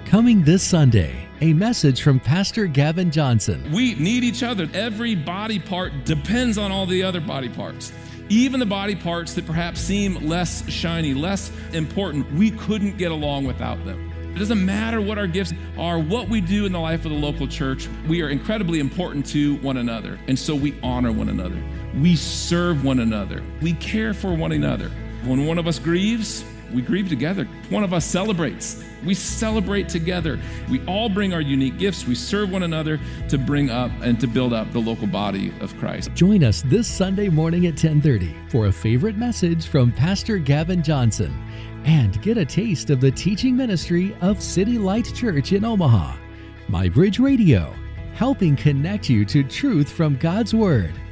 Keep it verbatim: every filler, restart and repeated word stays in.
Coming this Sunday, a message from Pastor Gavin Johnson. We need each other. Every body part depends on all the other body parts. Even the body parts that perhaps seem less shiny, less important, we couldn't get along without them. It doesn't matter what our gifts are, what we do in the life of the local church, we are incredibly important to one another. And so we honor one another. We serve one another. We care for one another. When one of us grieves, we grieve together. One of us celebrates. We celebrate together. We all bring our unique gifts. We serve one another to bring up and to build up the local body of Christ. Join us this Sunday morning at ten thirty for a favorite message from Pastor Gavin Johnson and get a taste of the teaching ministry of City Light Church in Omaha. MyBridge Radio, helping connect you to truth from God's Word.